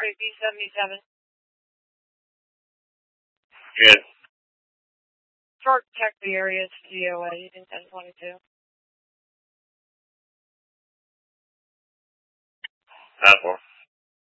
rate B77. Good. Short check the area to GOA using 1022. 4.